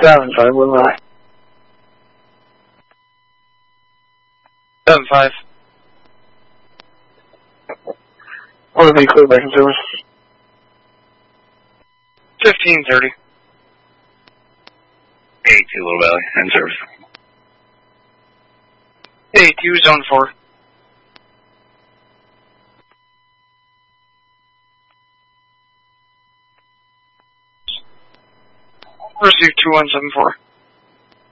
7-5, one line. 7-5. Order be clear back in service. 1530. 82 Little Valley, in service. 82 Zone 4. Receive 2174.